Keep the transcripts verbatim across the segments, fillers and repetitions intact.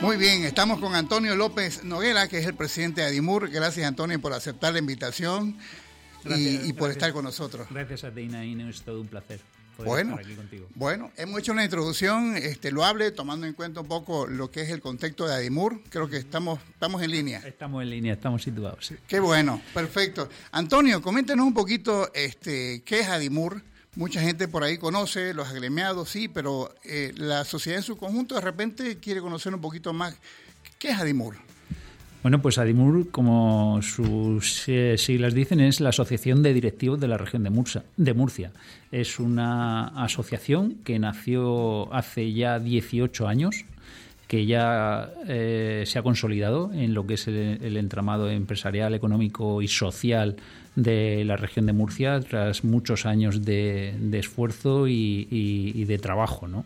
Muy bien, estamos con Antonio López Noguera, que es el presidente de Adimur. Gracias, Antonio, por aceptar la invitación gracias, y, y por gracias, estar con nosotros. Gracias a ti, Nain, es todo un placer poder bueno, estar aquí contigo. Bueno, hemos hecho una introducción este, loable, tomando en cuenta un poco lo que es el contexto de Adimur. Creo que estamos, estamos en línea. Estamos en línea, estamos situados. Sí. Qué bueno, perfecto. Antonio, coméntanos un poquito este, qué es Adimur. Mucha gente por ahí conoce, los agremiados, sí, pero eh, la sociedad en su conjunto de repente quiere conocer un poquito más. ¿Qué es Adimur? Bueno, pues Adimur, como sus eh, siglas dicen, es la Asociación de Directivos de la Región de Murcia. De Murcia. Es una asociación que nació hace ya dieciocho años, que ya eh, se ha consolidado en lo que es el, el entramado empresarial, económico y social de la región de Murcia tras muchos años de, de esfuerzo y, y, y de trabajo, ¿no?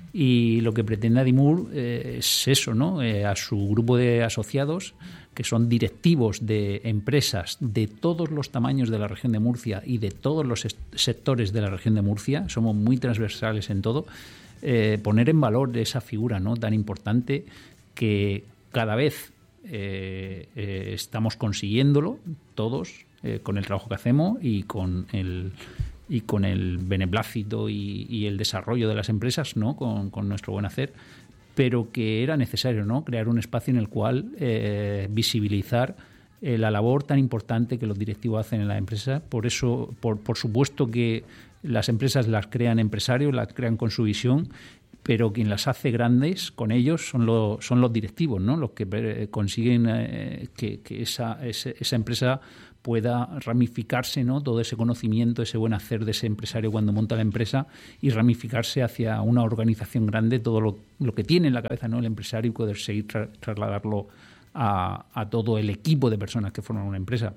Y lo que pretende Adimur eh, es eso, ¿no? Eh, a su grupo de asociados, que son directivos de empresas de todos los tamaños de la región de Murcia y de todos los sectores de la región de Murcia, somos muy transversales en todo, eh, poner en valor esa figura, ¿no?, tan importante que cada vez eh, eh, estamos consiguiéndolo todos, Eh, con el trabajo que hacemos y con el y con el beneplácito y, y el desarrollo de las empresas, ¿no?, con, con nuestro buen hacer, pero que era necesario, ¿no?, crear un espacio en el cual eh, visibilizar eh, la labor tan importante que los directivos hacen en la empresa. Por eso, por, por supuesto que las empresas las crean empresarios, las crean con su visión, pero quien las hace grandes con ellos son los son los directivos, ¿no?, los que eh, consiguen eh, que, que esa, ese, esa empresa pueda ramificarse, ¿no?, todo ese conocimiento, ese buen hacer de ese empresario cuando monta la empresa, y ramificarse hacia una organización grande, todo lo, lo que tiene en la cabeza, ¿no?, el empresario, y poder seguir tra- trasladarlo a, a todo el equipo de personas que forman una empresa.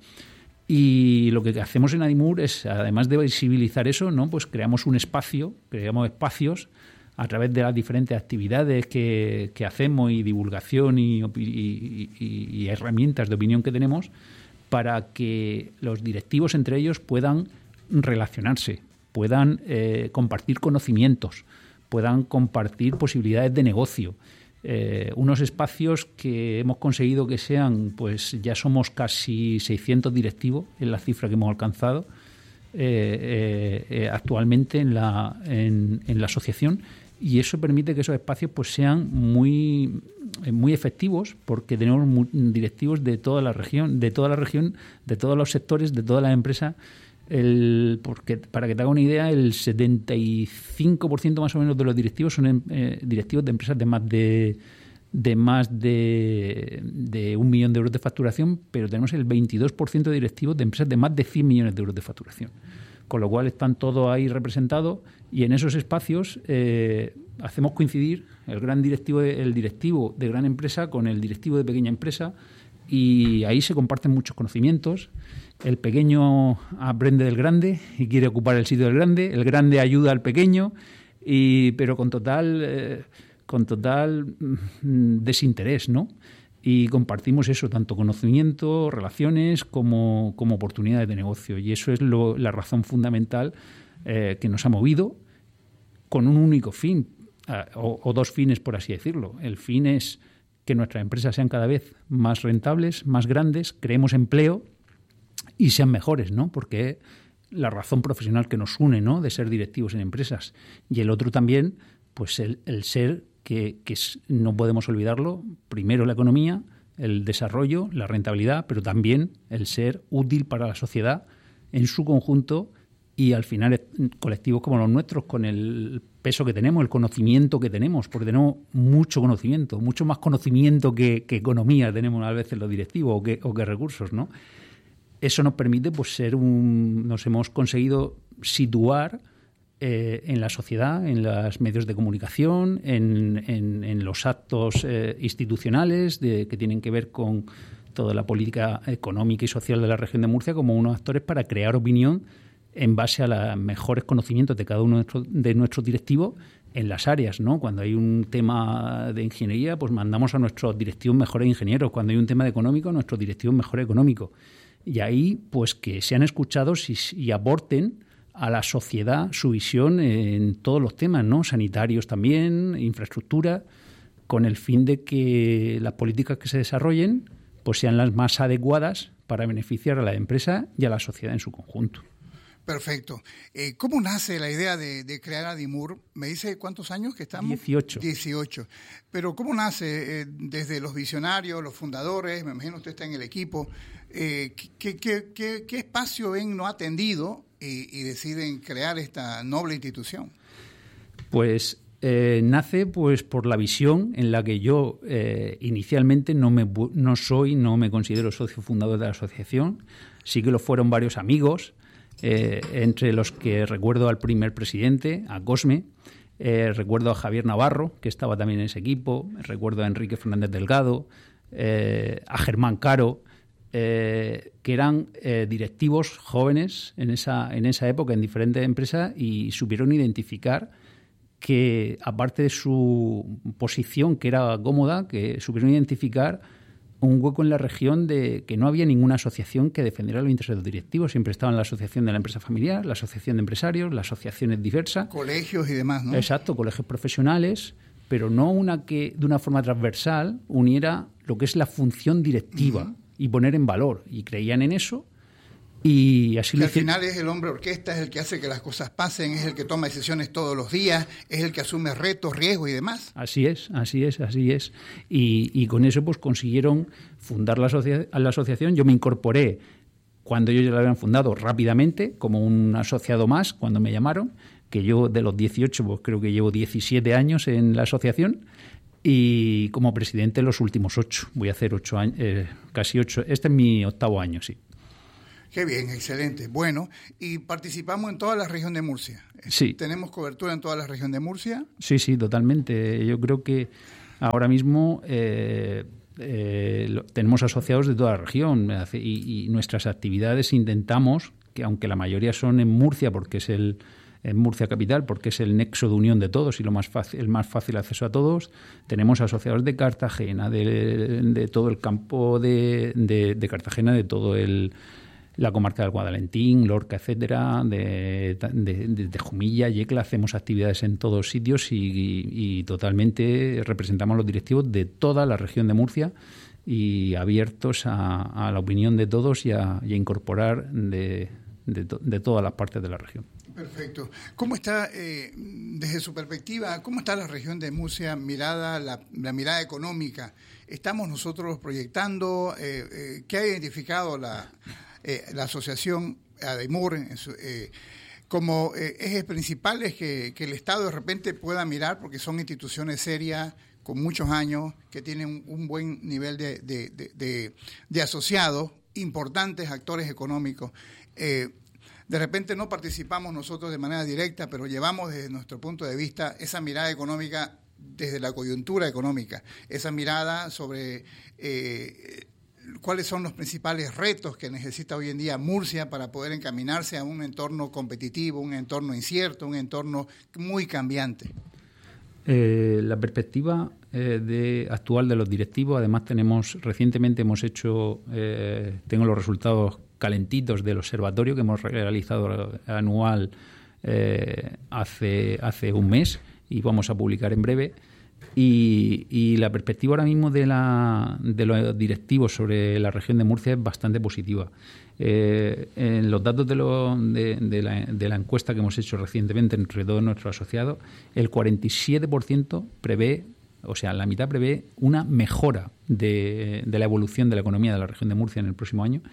Y lo que hacemos en Adimur es, además de visibilizar eso, ¿no?, pues creamos un espacio, creamos espacios a través de las diferentes actividades que, que hacemos y divulgación y, y, y, y herramientas de opinión que tenemos, para que los directivos entre ellos puedan relacionarse, puedan eh, compartir conocimientos, puedan compartir posibilidades de negocio. Eh, unos espacios que hemos conseguido que sean, pues ya somos casi seiscientos directivos, es la cifra que hemos alcanzado eh, eh, actualmente en la, en, en la asociación, y eso permite que esos espacios pues sean muy muy efectivos, porque tenemos directivos de toda la región, de toda la región, de todos los sectores, de todas las empresas. El, porque para que te haga una idea, el setenta y cinco por ciento más o menos de los directivos son eh, directivos de empresas de más de de más de, de un millón de euros de facturación, pero tenemos el veintidós por ciento de directivos de empresas de más de cien millones de euros de facturación. Con lo cual están todos ahí representados, y en esos espacios eh, hacemos coincidir el gran directivo, de, el directivo de gran empresa con el directivo de pequeña empresa, y ahí se comparten muchos conocimientos. El pequeño aprende del grande y quiere ocupar el sitio del grande, el grande ayuda al pequeño, y, pero con total, eh, con total mm, desinterés, ¿no? Y compartimos eso, tanto conocimiento, relaciones, como, como oportunidades de negocio. Y eso es lo, la razón fundamental eh, que nos ha movido, con un único fin, eh, o, o dos fines, por así decirlo. El fin es que nuestras empresas sean cada vez más rentables, más grandes, creemos empleo y sean mejores, ¿no? Porque la razón profesional que nos une, ¿no?, de ser directivos en empresas. Y el otro también, pues el, el ser... que, que es, no podemos olvidarlo, primero la economía, el desarrollo, la rentabilidad, pero también el ser útil para la sociedad en su conjunto, y al final colectivos como los nuestros, con el peso que tenemos, el conocimiento que tenemos, porque tenemos mucho conocimiento, mucho más conocimiento que, que economía tenemos a veces los directivos, o que, o que recursos, ¿no? Eso nos permite, pues, ser un, nos hemos conseguido situar Eh, en la sociedad, en los medios de comunicación, en, en, en los actos eh, institucionales de, que tienen que ver con toda la política económica y social de la región de Murcia, como unos actores para crear opinión en base a los mejores conocimientos de cada uno de nuestros, de nuestros directivos en las áreas, ¿no? Cuando hay un tema de ingeniería, pues mandamos a nuestros directivos mejores ingenieros. Cuando hay un tema de económico, a nuestros directivos mejores económicos. Y ahí, pues, que sean escuchados y, y aporten a la sociedad su visión en todos los temas, ¿no? Sanitarios también, infraestructura, con el fin de que las políticas que se desarrollen pues sean las más adecuadas para beneficiar a la empresa y a la sociedad en su conjunto. Perfecto. Eh, ¿Cómo nace la idea de, de crear Adimur? ¿Me dice cuántos años que estamos? dieciocho. dieciocho. Pero ¿cómo nace? Eh, desde los visionarios, los fundadores, me imagino usted está en el equipo. Eh, ¿qué, qué, qué, ¿Qué espacio ven no atendido y, y deciden crear esta noble institución? Pues eh, nace pues por la visión en la que yo eh, inicialmente no, me, no soy, no me considero socio fundador de la asociación. Sí que lo fueron varios amigos, Eh, entre los que recuerdo al primer presidente, a Cosme, eh, recuerdo a Javier Navarro, que estaba también en ese equipo, recuerdo a Enrique Fernández Delgado, eh, a Germán Caro, eh, que eran eh, directivos jóvenes en esa, en esa época en diferentes empresas y supieron identificar que, aparte de su posición, que era cómoda, que supieron identificar un hueco en la región de que no había ninguna asociación que defendiera los intereses de los directivos. Siempre estaban la asociación de la empresa familiar, la asociación de empresarios, las asociaciones diversas. Colegios y demás, ¿no? Exacto, colegios profesionales, pero no una que de una forma transversal uniera lo que es la función directiva uh-huh. y poner en valor. Y creían en eso. Y así que lo al hicieron. final es el hombre orquesta, es el que hace que las cosas pasen, es el que toma decisiones todos los días, es el que asume retos, riesgos y demás. Así es, así es, así es. Y, y con eso pues consiguieron fundar la, asocia- la asociación. Yo me incorporé cuando ellos ya la habían fundado rápidamente, como un asociado más, cuando me llamaron, que yo de los dieciocho pues creo que llevo diecisiete años en la asociación. Y como presidente los últimos ocho. Voy a hacer ocho años, eh, casi ocho. Este es mi octavo año, sí. Qué bien, excelente. Bueno, y participamos en toda la región de Murcia. Sí. ¿Tenemos cobertura en toda la región de Murcia? Sí, sí, totalmente. Yo creo que ahora mismo eh, eh, lo, tenemos asociados de toda la región y, y nuestras actividades intentamos, que aunque la mayoría son en Murcia, porque es el en Murcia capital, porque es el nexo de unión de todos y lo más fácil, el más fácil acceso a todos, tenemos asociados de Cartagena, de, de todo el campo de, de, de Cartagena, de todo el la comarca del Guadalentín, Lorca, etcétera, de, de, de, de Jumilla, Yecla, hacemos actividades en todos sitios y, y, y totalmente representamos a los directivos de toda la región de Murcia y abiertos a, a la opinión de todos y a, y a incorporar de, de, de todas las partes de la región. Perfecto. ¿Cómo está, eh, desde su perspectiva, cómo está la región de Murcia mirada, la, la mirada económica? ¿Estamos nosotros proyectando? Eh, eh, ¿Qué ha identificado la... Eh, la asociación Adimur en su, eh, como eh, ejes principales que, que el Estado de repente pueda mirar, porque son instituciones serias con muchos años que tienen un, un buen nivel de, de, de, de, de asociados, importantes actores económicos. Eh, de repente no participamos nosotros de manera directa, pero llevamos desde nuestro punto de vista esa mirada económica desde la coyuntura económica, esa mirada sobre eh, cuáles son los principales retos que necesita hoy en día Murcia para poder encaminarse a un entorno competitivo, un entorno incierto, un entorno muy cambiante. Eh, la perspectiva eh, de, actual de los directivos, además tenemos recientemente hemos hecho, eh, tengo los resultados calentitos del observatorio que hemos realizado anual eh, hace, hace un mes y vamos a publicar en breve. Y, y la perspectiva ahora mismo de, la, de los directivos sobre la región de Murcia es bastante positiva. Eh, en los datos de, lo, de, de, la, de la encuesta que hemos hecho recientemente entre todos nuestros asociados, el cuarenta y siete por ciento prevé, o sea, la mitad prevé una mejora de, de la evolución de la economía de la región de Murcia en el próximo año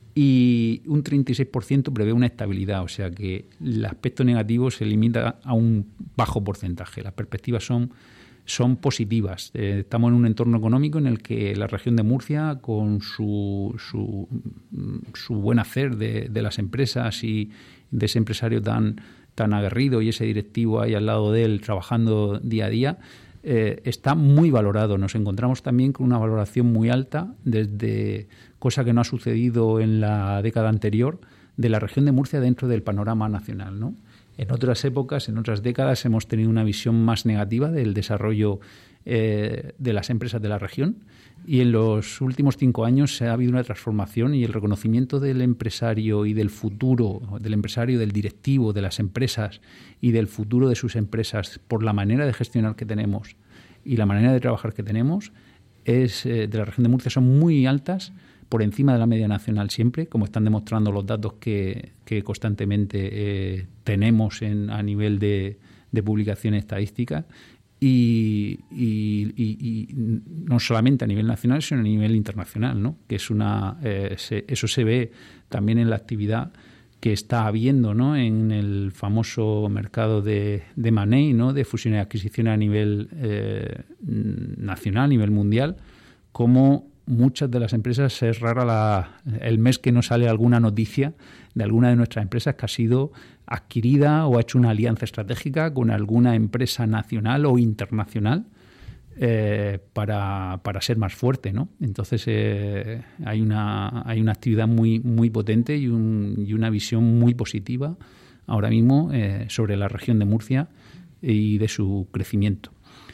y un treinta y seis por ciento prevé una estabilidad, o sea que el aspecto negativo se limita a un bajo porcentaje. Las perspectivas son son positivas. Eh, estamos en un entorno económico en el que la región de Murcia, con su, su, su buen hacer de, de las empresas y de ese empresario tan, tan aguerrido y ese directivo ahí al lado de él trabajando día a día, eh, está muy valorado. Nos encontramos también con una valoración muy alta, desde cosa que no ha sucedido en la década anterior, de la región de Murcia dentro del panorama nacional, ¿no? En otras épocas, en otras décadas, hemos tenido una visión más negativa del desarrollo eh, de las empresas de la región y en los últimos cinco años ha habido una transformación y el reconocimiento del empresario y del futuro, del empresario, del directivo, de las empresas y del futuro de sus empresas por la manera de gestionar que tenemos y la manera de trabajar que tenemos es eh, de la región de Murcia son muy altas, por encima de la media nacional siempre, como están demostrando los datos que, que constantemente eh, tenemos en, a nivel de, de publicaciones estadísticas. Y, y, y, y no solamente a nivel nacional, sino a nivel internacional, ¿no? Que es una eh, se, eso se ve también en la actividad que está habiendo, ¿no? En el famoso mercado de, de Money, ¿no? De fusiones y adquisiciones a nivel eh, nacional, a nivel mundial, como muchas de las empresas es rara la, el mes que no sale alguna noticia de alguna de nuestras empresas que ha sido adquirida o ha hecho una alianza estratégica con alguna empresa nacional o internacional eh, para, para ser más fuerte, ¿no? Entonces eh, hay una hay una actividad muy muy potente y, un, y una visión muy positiva ahora mismo eh, sobre la región de Murcia y de su crecimiento.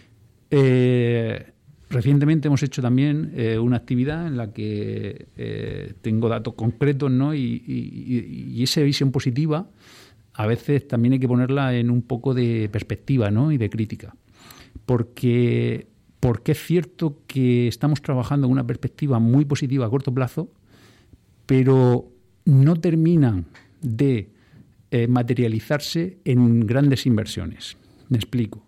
Eh, Recientemente hemos hecho también eh, una actividad en la que eh, tengo datos concretos, ¿no? Y, y, y esa visión positiva a veces también hay que ponerla en un poco de perspectiva, ¿no? Y de crítica. Porque, porque es cierto que estamos trabajando en una perspectiva muy positiva a corto plazo, pero no terminan de eh, materializarse en grandes inversiones. Me explico.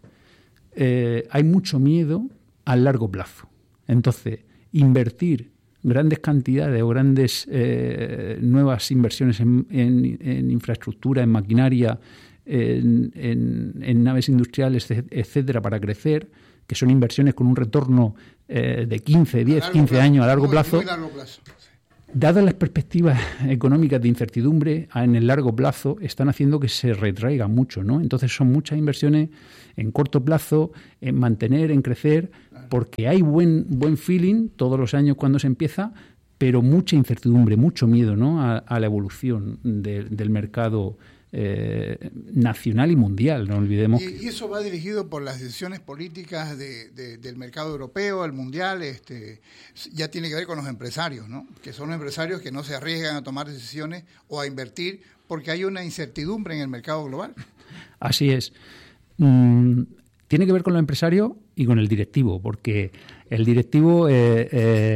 Eh, hay mucho miedo a largo plazo. Entonces, invertir grandes cantidades o grandes eh, nuevas inversiones en, en, en infraestructura, en maquinaria, en, en, en naves industriales, etcétera, para crecer, que son inversiones con un retorno eh, de quince, diez, quince plazo, años a largo muy, plazo, muy largo plazo. Dadas las perspectivas económicas de incertidumbre en el largo plazo, están haciendo que se retraiga mucho, ¿no? Entonces son muchas inversiones en corto plazo, en mantener, en crecer, porque hay buen buen feeling todos los años cuando se empieza, pero mucha incertidumbre, mucho miedo, ¿no? a, a la evolución de, del mercado eh, nacional y mundial, no olvidemos. Y, y eso va dirigido por las decisiones políticas de, de, del mercado europeo, el mundial, este, ya tiene que ver con los empresarios, ¿no? Que son empresarios que no se arriesgan a tomar decisiones o a invertir porque hay una incertidumbre en el mercado global. Así es. Mm, tiene que ver con los empresarios y con el directivo, porque el directivo eh,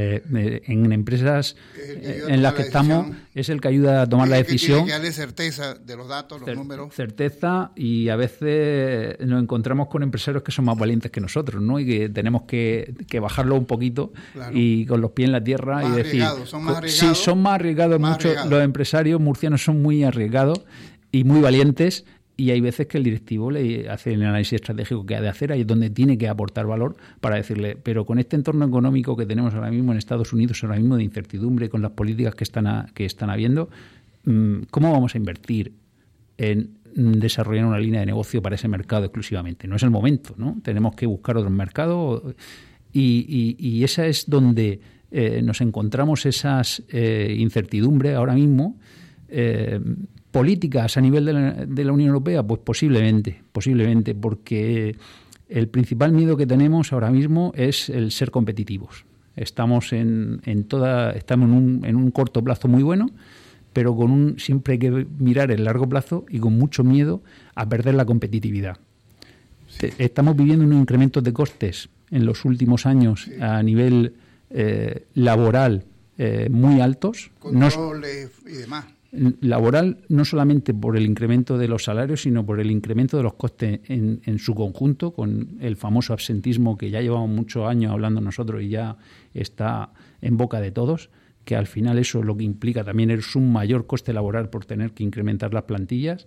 eh, en empresas eh, en las que estamos es el que ayuda a tomar la decisión. Tiene que darle certeza de los datos, los cer- números. Certeza, y a veces nos encontramos con empresarios que son más valientes que nosotros, ¿no? Y que tenemos que, que bajarlo un poquito, claro, y con los pies en la tierra más y decir... Son más arriesgados. Sí, son más arriesgados. Más muchos, arriesgados. Los empresarios murcianos son muy arriesgados y muy valientes. Y hay veces que el directivo le hace el análisis estratégico que ha de hacer, ahí es donde tiene que aportar valor para decirle, pero con este entorno económico que tenemos ahora mismo en Estados Unidos, ahora mismo de incertidumbre, con las políticas que están a, que están habiendo, ¿cómo vamos a invertir en desarrollar una línea de negocio para ese mercado exclusivamente? No es el momento, ¿no? Tenemos que buscar otros mercados y, y, y esa es donde eh, nos encontramos esas eh, incertidumbres ahora mismo. Eh, políticas a nivel de la, de la Unión Europea, pues posiblemente, posiblemente, porque el principal miedo que tenemos ahora mismo es el ser competitivos. Estamos en, en toda, estamos en un, en un corto plazo muy bueno, pero con un siempre hay que mirar el largo plazo y con mucho miedo a perder la competitividad. Sí. Estamos viviendo unos incrementos de costes en los últimos años, sí, a nivel eh, laboral eh, muy altos. Controles no, y demás. Laboral, no solamente por el incremento de los salarios, sino por el incremento de los costes en, en su conjunto, con el famoso absentismo que ya llevamos muchos años hablando nosotros y ya está en boca de todos, que al final eso lo que implica también es un mayor coste laboral por tener que incrementar las plantillas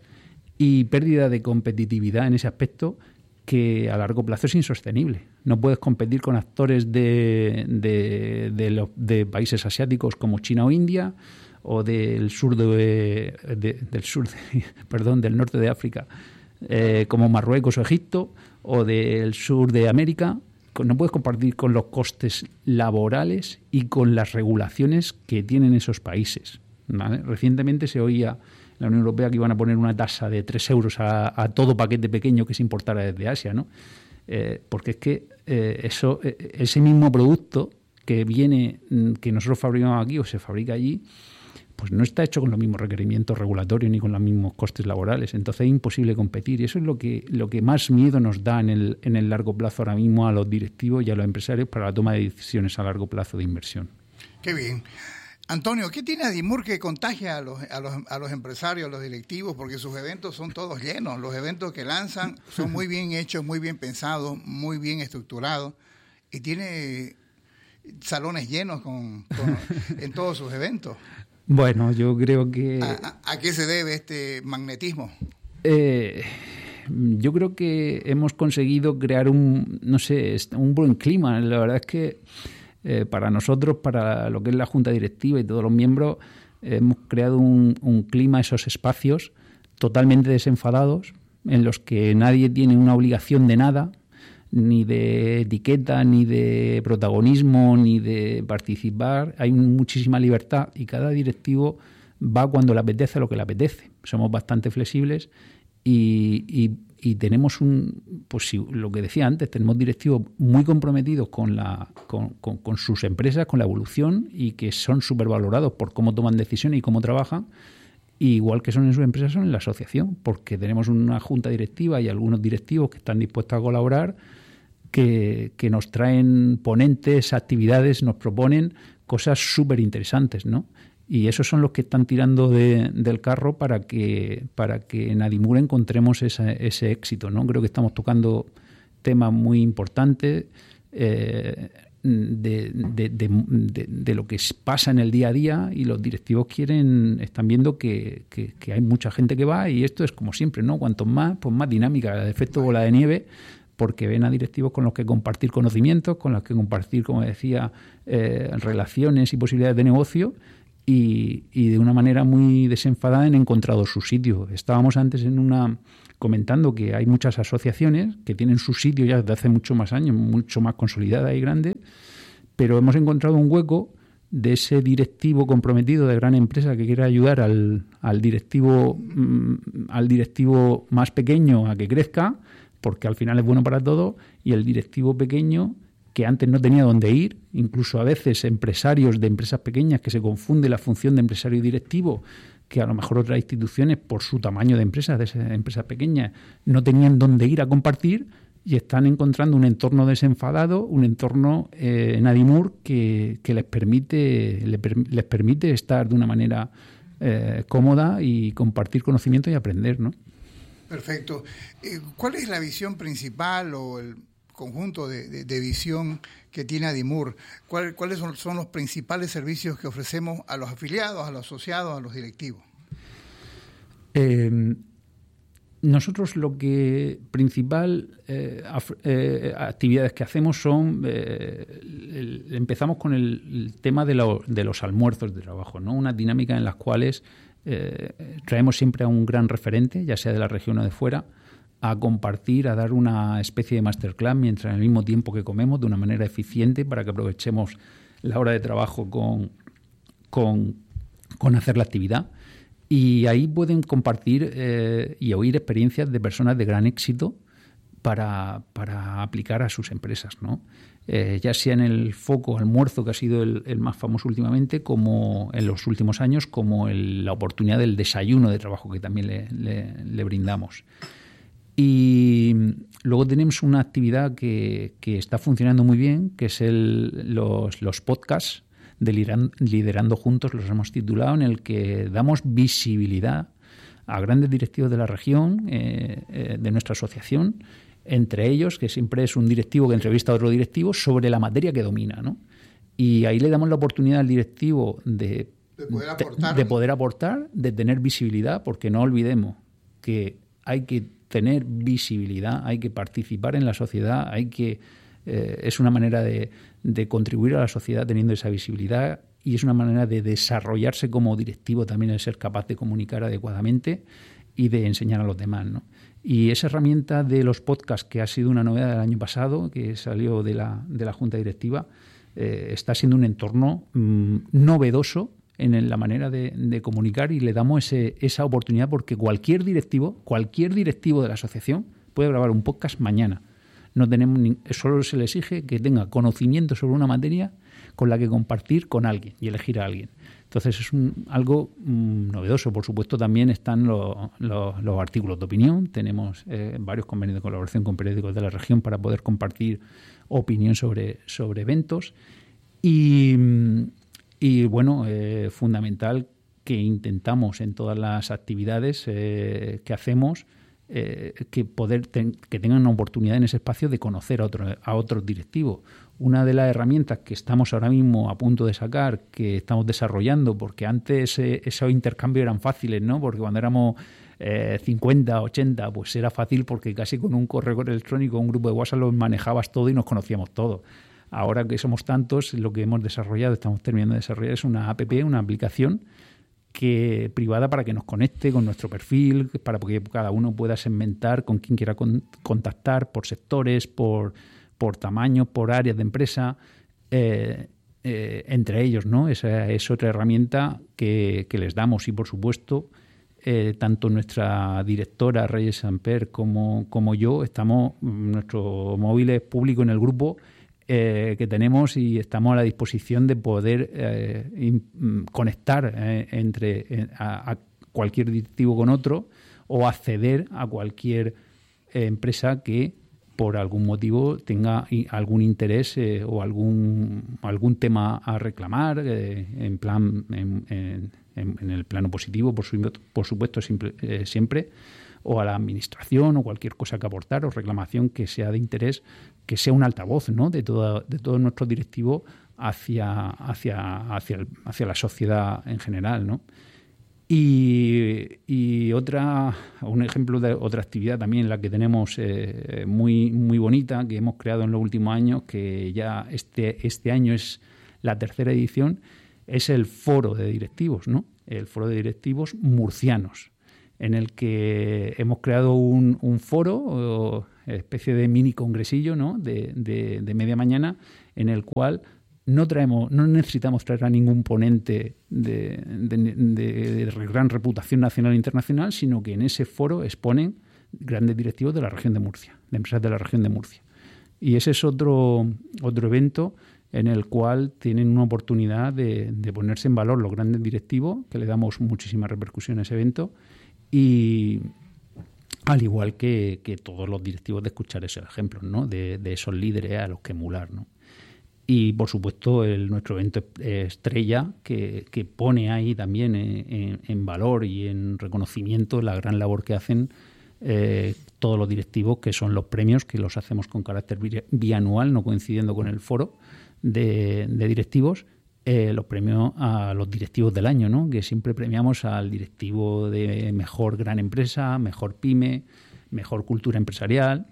y pérdida de competitividad en ese aspecto que a largo plazo es insostenible. No puedes competir con actores de, de, de, los, de países asiáticos como China o India, o del sur de, de del sur de, perdón del norte de África eh, como Marruecos o Egipto, o del sur de América. No puedes compartir con los costes laborales y con las regulaciones que tienen esos países, ¿vale? Recientemente se oía en la Unión Europea que iban a poner una tasa de tres euros a, a todo paquete pequeño que se importara desde Asia, ¿no? Eh, porque es que eh, eso eh, ese mismo producto que viene, que nosotros fabricamos aquí o se fabrica allí, pues no está hecho con los mismos requerimientos regulatorios ni con los mismos costes laborales. Entonces es imposible competir. Y eso es lo que, lo que más miedo nos da en el, en el largo plazo ahora mismo a los directivos y a los empresarios para la toma de decisiones a largo plazo de inversión. Qué bien. Antonio, ¿qué tiene Adimur que contagia a los, a los, a los empresarios, a los directivos? Porque sus eventos son todos llenos. Los eventos que lanzan son muy bien hechos, muy bien pensados, muy bien estructurados. Y tiene salones llenos con, con, en todos sus eventos. Bueno, yo creo que... ¿A, a, a qué se debe este magnetismo? Eh, yo creo que hemos conseguido crear un, no sé, un buen clima. La verdad es que eh, para nosotros, para lo que es la Junta Directiva y todos los miembros, eh, hemos creado un, un clima, esos espacios totalmente desenfadados, en los que nadie tiene una obligación de nada, ni de etiqueta, ni de protagonismo, ni de participar. Hay muchísima libertad y cada directivo va cuando le apetece a lo que le apetece. Somos bastante flexibles y, y, y tenemos un, pues sí, lo que decía antes, tenemos directivos muy comprometidos con, la, con, con, con sus empresas, con la evolución, y que son súper valorados por cómo toman decisiones y cómo trabajan. Y igual que son en sus empresas, son en la asociación, porque tenemos una junta directiva y algunos directivos que están dispuestos a colaborar, Que, que nos traen ponentes, actividades, nos proponen cosas súper interesantes, ¿no? Y esos son los que están tirando de, del carro para que, para que en Adimur encontremos esa, ese éxito, ¿no? Creo que estamos tocando temas muy importantes eh, de, de, de, de, de lo que pasa en el día a día, y los directivos quieren, están viendo que, que, que hay mucha gente que va, y esto es como siempre, ¿no? Cuanto más, pues más dinámica, el efecto bola de nieve, porque ven a directivos con los que compartir conocimientos, con los que compartir, como decía, eh, relaciones y posibilidades de negocio, y, y de una manera muy desenfadada han encontrado su sitio. Estábamos antes en una comentando que hay muchas asociaciones que tienen su sitio ya desde hace mucho más años, mucho más consolidada y grande, pero hemos encontrado un hueco de ese directivo comprometido de gran empresa que quiere ayudar al, al directivo mm, al directivo más pequeño a que crezca, porque al final es bueno para todo, y el directivo pequeño que antes no tenía dónde ir, incluso a veces empresarios de empresas pequeñas, que se confunde la función de empresario y directivo, que a lo mejor otras instituciones, por su tamaño de empresas, de esas empresas pequeñas, no tenían dónde ir a compartir, y están encontrando un entorno desenfadado, un entorno eh, en Adimur que, que les permite les, les permite estar de una manera eh, cómoda y compartir conocimiento y aprender, ¿no? Perfecto. ¿Cuál es la visión principal o el conjunto de, de, de visión que tiene Adimur? ¿Cuál, ¿Cuáles son, son los principales servicios que ofrecemos a los afiliados, a los asociados, a los directivos? Eh, nosotros lo que principal eh, af, eh, actividades que hacemos son, eh, el, empezamos con el, el tema de, lo, de los almuerzos de trabajo, ¿no? Una dinámica en las cuales eh, traemos siempre a un gran referente, ya sea de la región o de fuera, a compartir, a dar una especie de masterclass mientras en el mismo tiempo que comemos, de una manera eficiente, para que aprovechemos la hora de trabajo con, con, con hacer la actividad. Y ahí pueden compartir eh, y oír experiencias de personas de gran éxito para, para aplicar a sus empresas, ¿no? Eh, ya sea en el foco almuerzo, que ha sido el, el más famoso últimamente, como en los últimos años, como el, la oportunidad del desayuno de trabajo, que también le, le, le brindamos. Y luego tenemos una actividad que, que está funcionando muy bien, que es el, los, los podcasts de Liderando Juntos, los hemos titulado, en el que damos visibilidad a grandes directivos de la región, eh, eh, de nuestra asociación, entre ellos, que siempre es un directivo que entrevista a otro directivo sobre la materia que domina, ¿no? Y ahí le damos la oportunidad al directivo de, de, poder, aportar. de poder aportar, de tener visibilidad, porque no olvidemos que hay que tener visibilidad, hay que participar en la sociedad, hay que eh, es una manera de, de contribuir a la sociedad teniendo esa visibilidad, y es una manera de desarrollarse como directivo también, el ser capaz de comunicar adecuadamente y de enseñar a los demás, ¿no? Y esa herramienta de los podcasts, que ha sido una novedad del año pasado, que salió de la, de la Junta Directiva, eh, está siendo un entorno mmm, novedoso en la manera de, de comunicar, y le damos ese, esa oportunidad, porque cualquier directivo, cualquier directivo de la asociación puede grabar un podcast mañana. No tenemos ni, solo se le exige que tenga conocimiento sobre una materia con la que compartir con alguien y elegir a alguien. Entonces es un, algo mmm, novedoso. Por supuesto también están los, los, los artículos de opinión. Tenemos eh, varios convenios de colaboración con periódicos de la región para poder compartir opinión sobre, sobre eventos. Y, y bueno, eh, fundamental que intentamos en todas las actividades eh, que hacemos eh, que poder ten, que tengan una oportunidad en ese espacio de conocer a, otro, a otros directivos. Una de las herramientas que estamos ahora mismo a punto de sacar, que estamos desarrollando, porque antes eh, esos intercambios eran fáciles, ¿no? Porque cuando éramos eh, cincuenta, ochenta, pues era fácil porque casi con un correo electrónico, un grupo de WhatsApp los manejabas todo y nos conocíamos todos. Ahora que somos tantos, lo que hemos desarrollado, estamos terminando de desarrollar, es una app, una aplicación que privada para que nos conecte con nuestro perfil, para que cada uno pueda segmentar con quien quiera con, contactar por sectores, por, por tamaños, por áreas de empresa, eh, eh, entre ellos, ¿no? Esa es otra herramienta que, que les damos y, por supuesto, eh, tanto nuestra directora Reyes Samper como, como yo estamos, nuestro móvil es público en el grupo Eh, que tenemos y estamos a la disposición de poder eh, in, conectar eh, entre eh, a, a cualquier directivo con otro o acceder a cualquier eh, empresa que por algún motivo tenga algún interés eh, o algún algún tema a reclamar eh, en plan en, en, en el plano positivo, por, su, por supuesto siempre, eh, siempre o a la administración o cualquier cosa que aportar o reclamación que sea de interés, que sea un altavoz, ¿no? de todo de todos nuestros directivos hacia hacia hacia, el, hacia la sociedad en general, ¿no? Y, y otra un ejemplo de otra actividad también la que tenemos eh, muy muy bonita que hemos creado en los últimos años, que ya este este año es la tercera edición, es el foro de directivos, ¿no? El foro de directivos murcianos, en el que hemos creado un, un foro, especie de mini congresillo, ¿no? de, de, de media mañana, en el cual no traemos, no necesitamos traer a ningún ponente de, de, de, de gran reputación nacional e internacional, sino que en ese foro exponen grandes directivos de la región de Murcia, de empresas de la región de Murcia. Y ese es otro, otro evento en el cual tienen una oportunidad de, de ponerse en valor los grandes directivos, que le damos muchísima repercusión a ese evento, y al igual que, que todos los directivos de escuchar esos ejemplos, ¿no? de, de esos líderes a los que emular, ¿no? Y, por supuesto, el, nuestro evento estrella, que, que pone ahí también en, en valor y en reconocimiento la gran labor que hacen eh, todos los directivos, que son los premios, que los hacemos con carácter bianual, no coincidiendo con el foro de, de directivos, eh, los premios a los directivos del año, ¿no? Que siempre premiamos al directivo de mejor gran empresa, mejor pyme, mejor cultura empresarial,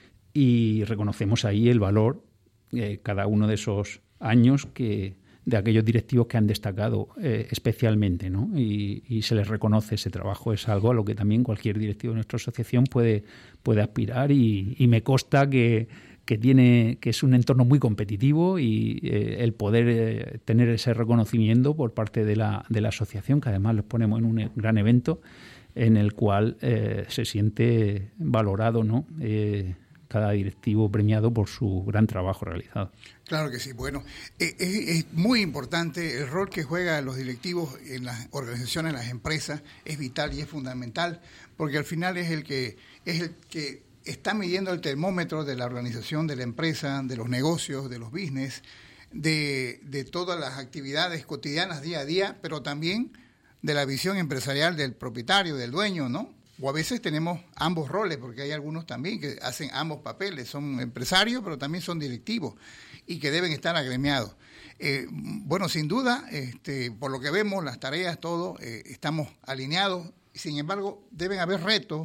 y reconocemos ahí el valor Eh, cada uno de esos años que de aquellos directivos que han destacado eh, especialmente, ¿no? Y, y se les reconoce ese trabajo. Es algo a lo que también cualquier directivo de nuestra asociación puede, puede aspirar, y, y me consta que, que, tiene, que es un entorno muy competitivo, y eh, el poder eh, tener ese reconocimiento por parte de la, de la asociación, que además los ponemos en un gran evento en el cual eh, se siente valorado, ¿no? Eh, cada directivo premiado por su gran trabajo realizado. Claro que sí. Bueno, eh, es, es muy importante el rol que juegan los directivos en las organizaciones, en las empresas, es vital y es fundamental, porque al final es el que es el que está midiendo el termómetro de la organización, de la empresa, de los negocios, de los business, de, de todas las actividades cotidianas día a día, pero también de la visión empresarial del propietario, del dueño, ¿no? O a veces tenemos ambos roles, porque hay algunos también que hacen ambos papeles, son empresarios, pero también son directivos y que deben estar agremiados. Eh, bueno, sin duda, este, por lo que vemos, las tareas, todo, eh, estamos alineados. Sin embargo, deben haber retos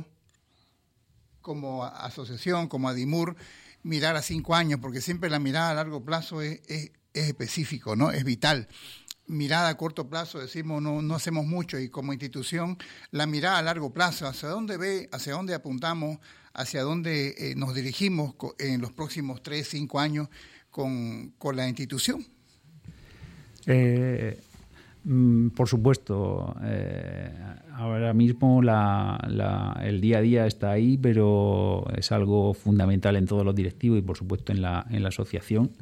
como asociación, como ADIMUR, mirar a cinco años, porque siempre la mirada a largo plazo es, es, es específico, ¿no? Es vital. Mirada a corto plazo, decimos, no, no hacemos mucho, y como institución, la mirada a largo plazo, hacia dónde ve, hacia dónde apuntamos, hacia dónde eh, nos dirigimos en los próximos tres, cinco años con, con la institución. Eh, por supuesto, eh, ahora mismo la, la, el día a día está ahí, pero es algo fundamental en todos los directivos y, por supuesto, en la, en la asociación.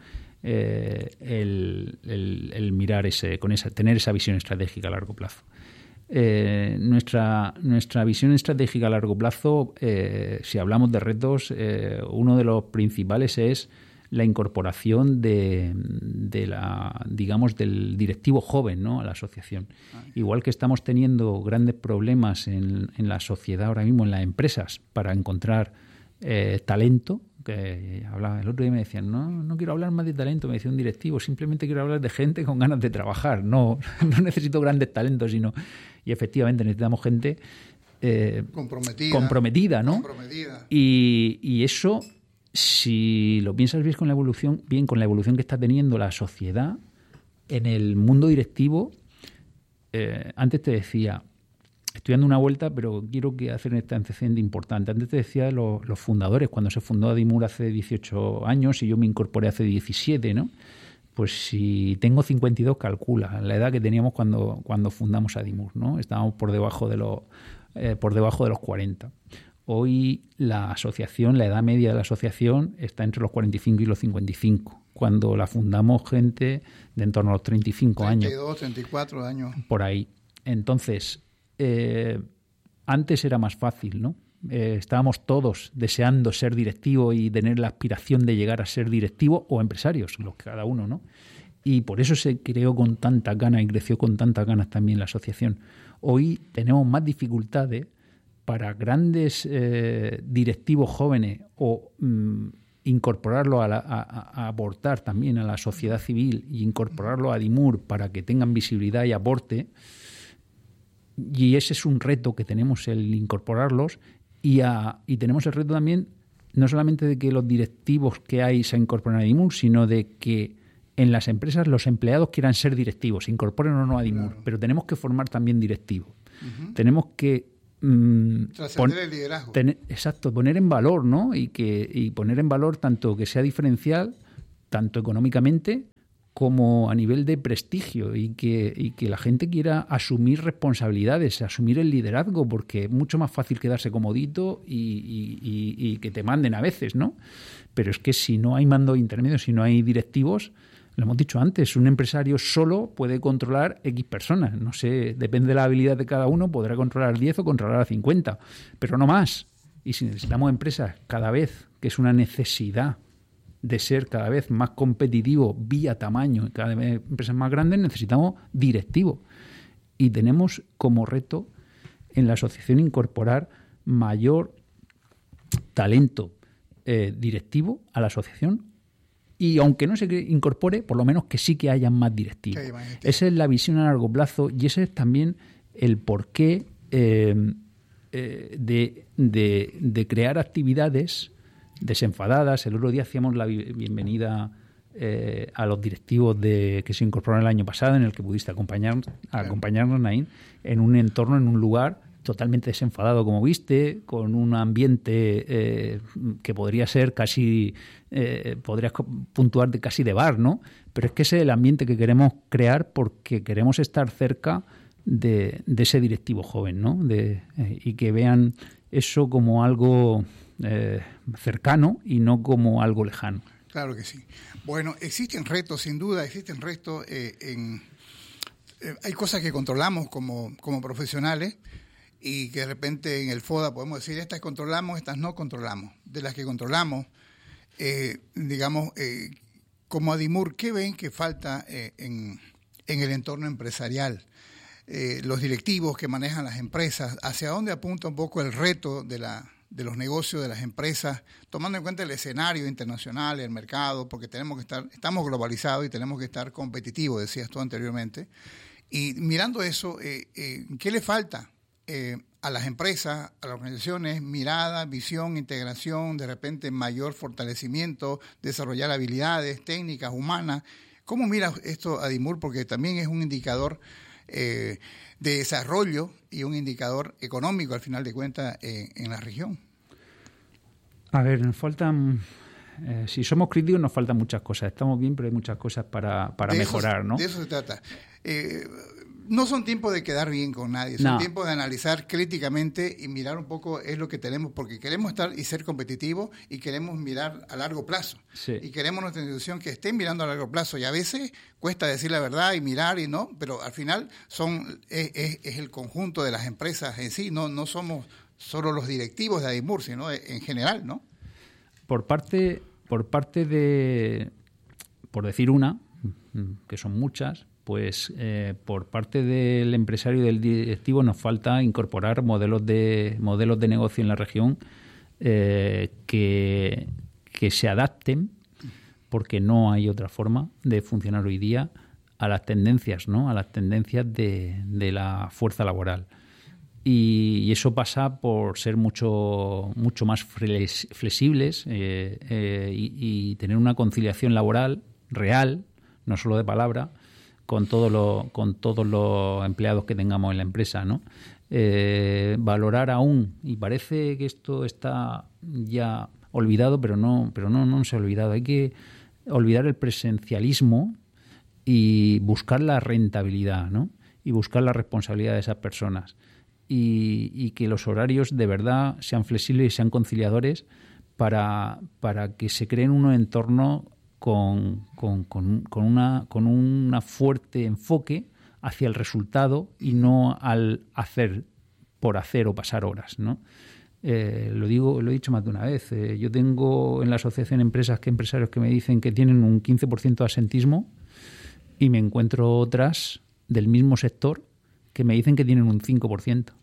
eh, el, el, el mirar ese, con esa, tener esa visión estratégica a largo plazo. Eh, nuestra, nuestra visión estratégica a largo plazo, eh, si hablamos de retos, eh, uno de los principales es la incorporación de, de la, digamos, del directivo joven, ¿no?, a la asociación. Ay. Igual que estamos teniendo grandes problemas en, en la sociedad ahora mismo, en las empresas, para encontrar eh, talento, que hablaba, el otro día me decían, no, no quiero hablar más de talento, me decía un directivo, simplemente quiero hablar de gente con ganas de trabajar, no, no necesito grandes talentos, sino, y efectivamente necesitamos gente eh, comprometida, comprometida, ¿no? Comprometida. Y, y eso, si lo piensas bien con la evolución, bien con la evolución que está teniendo la sociedad en el mundo directivo, eh, antes te decía, estoy dando una vuelta, pero quiero que hacer este antecedente importante. Antes te decía los, los fundadores, cuando se fundó Adimur hace dieciocho años y yo me incorporé hace diecisiete, ¿no? Pues si tengo cincuenta y dos, calcula la edad que teníamos cuando, cuando fundamos Adimur, ¿no? Estábamos por debajo de los, eh, por debajo de los cuarenta. Hoy la asociación, la edad media de la asociación está entre los cuarenta y cinco y los cincuenta y cinco. Cuando la fundamos gente de en torno a los treinta y cinco años. treinta y dos, treinta y cuatro años. Por ahí. Entonces, eh, antes era más fácil, ¿no? Eh, estábamos todos deseando ser directivo y tener la aspiración de llegar a ser directivo o empresarios, los cada uno, ¿no? Y por eso se creó con tantas ganas y creció con tantas ganas también la asociación. Hoy tenemos más dificultades para grandes eh, directivos jóvenes o mm, incorporarlo a, la, a, a aportar también a la sociedad civil y incorporarlo a Adimur para que tengan visibilidad y aporte. Y ese es un reto que tenemos, el incorporarlos. Y, a, y tenemos el reto también, no solamente de que los directivos que hay se incorporen a Adimur, sino de que en las empresas los empleados quieran ser directivos, incorporen o no a Adimur. Claro. Pero tenemos que formar también directivos. Uh-huh. Tenemos que Mm, trascender el liderazgo. Tener, exacto, poner en valor, ¿no? Y que y poner en valor tanto que sea diferencial, tanto económicamente como a nivel de prestigio y que, y que la gente quiera asumir responsabilidades, asumir el liderazgo, porque es mucho más fácil quedarse comodito y, y, y, y que te manden a veces, ¿no? Pero es que si no hay mando intermedio, si no hay directivos, lo hemos dicho antes, un empresario solo puede controlar X personas. No sé, depende de la habilidad de cada uno, podrá controlar diez o controlar a cincuenta, pero no más. Y si necesitamos empresas cada vez, que es una necesidad de ser cada vez más competitivo vía tamaño, cada vez empresas más grandes, necesitamos directivos. Y tenemos como reto en la asociación incorporar mayor talento eh, directivo a la asociación. Y aunque no se incorpore, por lo menos que sí que haya más directivos. Esa es la visión a largo plazo y ese es también el porqué eh, eh, de, de, de crear actividades desenfadadas. El otro día hacíamos la bienvenida eh, a los directivos de que se incorporaron el año pasado, en el que pudiste acompañar, acompañarnos, Naín, en un entorno, en un lugar totalmente desenfadado, como viste, con un ambiente eh, que podría ser casi, eh, podrías puntuar de casi de bar, ¿no? Pero es que ese es el ambiente que queremos crear porque queremos estar cerca de, de ese directivo joven, ¿no? De, eh, y que vean eso como algo eh, cercano y no como algo lejano. Claro que sí. Bueno, existen retos, sin duda, existen retos eh, en... Eh, hay cosas que controlamos como, como profesionales, y que de repente en el FODA podemos decir, estas controlamos, estas no controlamos. De las que controlamos, eh, digamos, eh, como Adimur, ¿qué ven que falta eh, en, en el entorno empresarial? Eh, los directivos que manejan las empresas, ¿hacia dónde apunta un poco el reto de, la, de los negocios, de las empresas, tomando en cuenta el escenario internacional, el mercado, porque tenemos que estar, estamos globalizados y tenemos que estar competitivos, decías tú anteriormente. Y mirando eso, eh, eh, ¿qué le falta? Eh, a las empresas, a las organizaciones, mirada, visión, integración, de repente mayor fortalecimiento, desarrollar habilidades técnicas, humanas. ¿Cómo mira esto Adimur? Porque también es un indicador eh, de desarrollo y un indicador económico, al final de cuentas, eh, en la región. A ver, nos faltan... Eh, si somos críticos nos faltan muchas cosas. Estamos bien, pero hay muchas cosas para, para de mejorar, eso, ¿no? De eso se trata. Eh, no son tiempos de quedar bien con nadie, son no. tiempos de analizar críticamente y mirar un poco es lo que tenemos, porque queremos estar y ser competitivos y queremos mirar a largo plazo. Sí. Y queremos nuestra institución que esté mirando a largo plazo. Y a veces cuesta decir la verdad y mirar y no, pero al final son es, es, es el conjunto de las empresas en sí, no, no somos solo los directivos de Adimur, sino en general, ¿no? Por parte, por parte de, por decir una, que son muchas, pues eh, por parte del empresario y del directivo nos falta incorporar modelos de modelos de negocio en la región eh, que, que se adapten, porque no hay otra forma de funcionar hoy día, a las tendencias, ¿no? A las tendencias de, de la fuerza laboral. Y, y eso pasa por ser mucho mucho más flex, flexibles eh, eh, y, y tener una conciliación laboral real, no solo de palabra, con todos los con todos los empleados que tengamos en la empresa, ¿no? Eh, valorar aún, y parece que esto está ya olvidado, pero no, pero no, no se ha olvidado. Hay que olvidar el presencialismo y buscar la rentabilidad, ¿no? Y buscar la responsabilidad de esas personas. Y, y que los horarios de verdad sean flexibles y sean conciliadores para, para que se creen unos entornos Con, con, con, con, una, con una fuerte enfoque hacia el resultado y no al hacer por hacer o pasar horas, ¿no? Eh, lo digo, lo he dicho más de una vez. Eh, yo tengo en la asociación empresas que empresarios que me dicen que tienen un quince por ciento de asentismo y me encuentro otras del mismo sector que me dicen que tienen un cinco por ciento.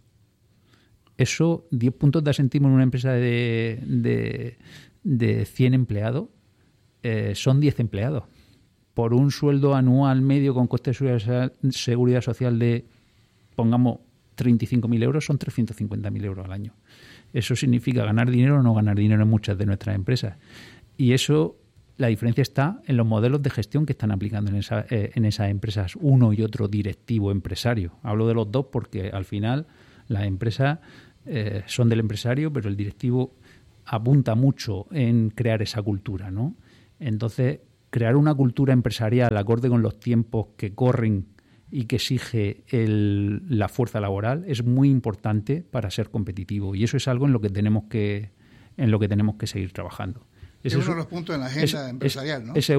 Eso, diez puntos de asentismo en una empresa de, de, de cien empleados, Eh, son diez empleados por un sueldo anual medio con coste de seguridad social de, pongamos, treinta y cinco mil euros, son trescientos cincuenta mil euros al año. Eso significa ganar dinero o no ganar dinero en muchas de nuestras empresas. Y eso, la diferencia está en los modelos de gestión que están aplicando en, esa, eh, en esas empresas, uno y otro directivo empresario. Hablo de los dos porque al final las empresas eh, son del empresario, pero el directivo apunta mucho en crear esa cultura, ¿no? Entonces, crear una cultura empresarial acorde con los tiempos que corren y que exige el, la fuerza laboral es muy importante para ser competitivo, y eso es algo en lo que tenemos que en lo que tenemos que seguir trabajando. Es uno de los puntos en la agenda es, empresarial, ¿no? Ese